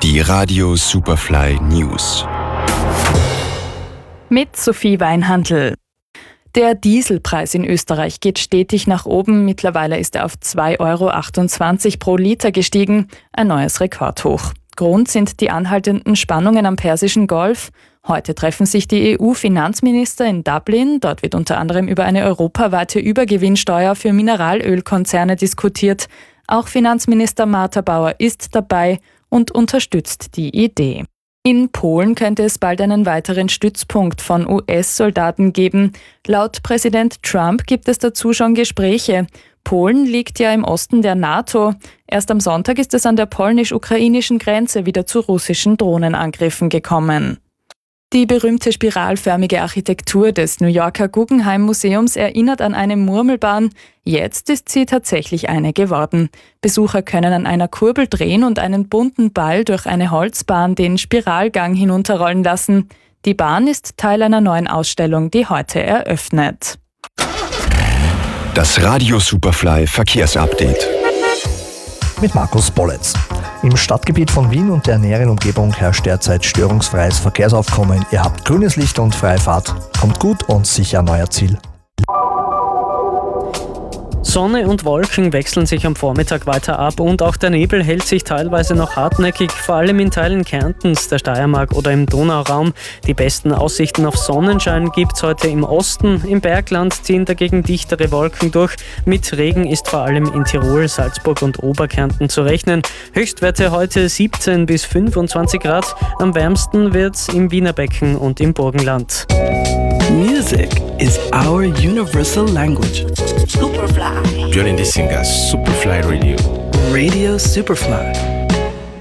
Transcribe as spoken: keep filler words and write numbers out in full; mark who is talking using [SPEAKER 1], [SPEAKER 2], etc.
[SPEAKER 1] Die Radio Superfly News.
[SPEAKER 2] Mit Sophie Weinhandl. Der Dieselpreis in Österreich geht stetig nach oben. Mittlerweile ist er auf zwei Euro achtundzwanzig pro Liter gestiegen. Ein neues Rekordhoch. Grund sind die anhaltenden Spannungen am Persischen Golf. Heute treffen sich die E U-Finanzminister in Dublin. Dort wird unter anderem über eine europaweite Übergewinnsteuer für Mineralölkonzerne diskutiert. Auch Finanzminister Martha Bauer ist dabei und unterstützt die Idee. In Polen könnte es bald einen weiteren Stützpunkt von U S-Soldaten geben. Laut Präsident Trump gibt es dazu schon Gespräche. Polen liegt ja im Osten der NATO. Erst am Sonntag ist es an der polnisch-ukrainischen Grenze wieder zu russischen Drohnenangriffen gekommen. Die berühmte spiralförmige Architektur des New Yorker Guggenheim Museums erinnert an eine Murmelbahn. Jetzt ist sie tatsächlich eine geworden. Besucher können an einer Kurbel drehen und einen bunten Ball durch eine Holzbahn den Spiralgang hinunterrollen lassen. Die Bahn ist Teil einer neuen Ausstellung, die heute eröffnet.
[SPEAKER 1] Das Radio Superfly Verkehrsupdate.
[SPEAKER 3] Mit Markus Bolletz. Im Stadtgebiet von Wien und der näheren Umgebung herrscht derzeit störungsfreies Verkehrsaufkommen. Ihr habt grünes Licht und freie Fahrt. Kommt gut und sicher an euer Ziel.
[SPEAKER 4] Sonne und Wolken wechseln sich am Vormittag weiter ab und auch der Nebel hält sich teilweise noch hartnäckig, vor allem in Teilen Kärntens, der Steiermark oder im Donauraum. Die besten Aussichten auf Sonnenschein gibt's heute im Osten. Im Bergland ziehen dagegen dichtere Wolken durch. Mit Regen ist vor allem in Tirol, Salzburg und Oberkärnten zu rechnen. Höchstwerte heute siebzehn bis fünfundzwanzig Grad. Am wärmsten wird's im Wienerbecken und im Burgenland.
[SPEAKER 5] Music is our universal language.
[SPEAKER 6] Superfly.
[SPEAKER 1] You're listening to Superfly Radio.
[SPEAKER 5] Radio Superfly.